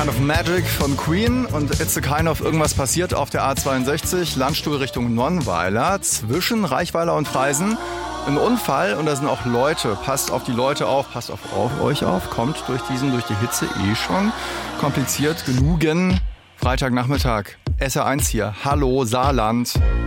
Kind of Magic von Queen und It's a Kind of irgendwas passiert auf der A62, Landstuhl Richtung Nonnweiler, zwischen Reichweiler und Freisen. Ein Unfall und da sind auch Leute. Passt auf die Leute auf, passt auf euch auf, kommt durch die Hitze schon kompliziert genugen. Freitagnachmittag, SR1 hier, hallo Saarland.